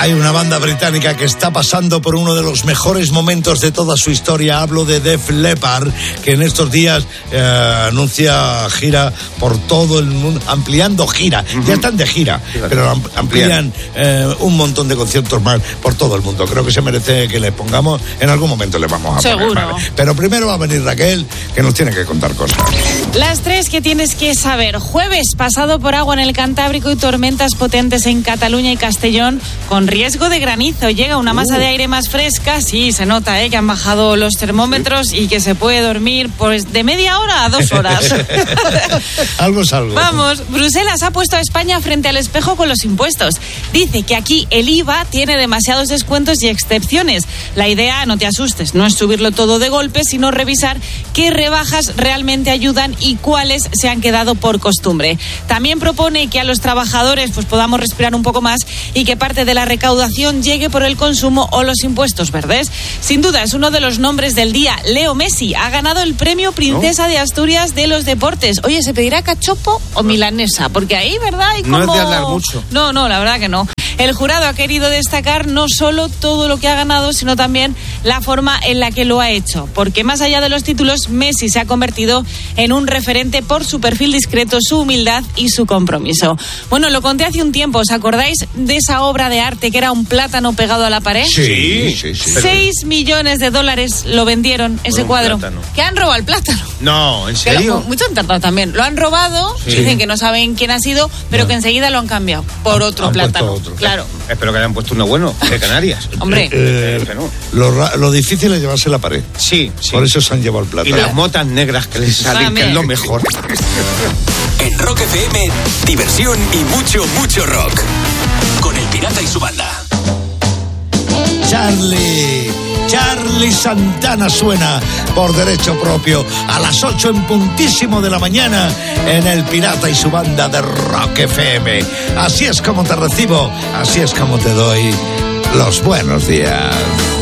Hay una banda británica que está pasando por uno de los mejores momentos de toda su historia. Hablo de Def Leppard, que en estos días anuncia gira por todo el mundo, ampliando gira. Ya están de gira, pero amplían un montón de conciertos más por todo el mundo. Creo que se merece que les pongamos, en algún momento les vamos a poner. Seguro. ¿Vale? Pero primero va a venir Raquel, que nos tiene que contar cosas. Las tres que tienes que saber. Jueves, pasado por agua en el Cantábrico y tormentas potentes en Cataluña y Castellón, con riesgo de granizo. Llega una masa de aire más fresca. Sí, se nota que han bajado los termómetros y que se puede dormir pues de media hora a 2 horas. Algo es algo. Vamos, Bruselas ha puesto a España frente al espejo con los impuestos. Dice que aquí el IVA tiene demasiados descuentos y excepciones. La idea, no te asustes, no es subirlo todo de golpe, sino revisar qué rebajas realmente ayudan y cuáles se han quedado por costumbre. También propone que a los trabajadores pues podamos respirar un poco más y que parte de la recaudación llegue por el consumo o los impuestos verdes. Sin duda es uno de los nombres del día. Leo Messi ha ganado el premio Princesa de Asturias de los deportes. Oye, ¿se pedirá cachopo o milanesa? Porque ahí, ¿verdad? Hay como... No es de hablar mucho. No, la verdad que no. El jurado ha querido destacar no solo todo lo que ha ganado, sino también la forma en la que lo ha hecho. Porque más allá de los títulos, Messi se ha convertido en un referente por su perfil discreto, su humildad y su compromiso. Bueno, lo conté hace un tiempo. ¿Os acordáis de esa obra de arte que era un plátano pegado a la pared? Sí. 6 millones de dólares lo vendieron ese cuadro. ¿Que han robado el plátano? No, ¿en serio? Mucho han tardado también. Lo han robado, dicen que no saben quién ha sido, pero que enseguida lo han cambiado por otro plátano. Claro. Espero que hayan puesto uno bueno, de Canarias. Hombre. Lo difícil es llevarse la pared. Sí. Por eso se han llevado el plátano. Y las motas negras que les salen, que es lo mejor. En Rock FM, diversión y mucho, mucho rock. Con El Pirata y su banda. Charlie Santana suena por derecho propio a las 8 en puntísimo de la mañana en El Pirata y su banda de Rock FM. Así es como te recibo, así es como te doy los buenos días.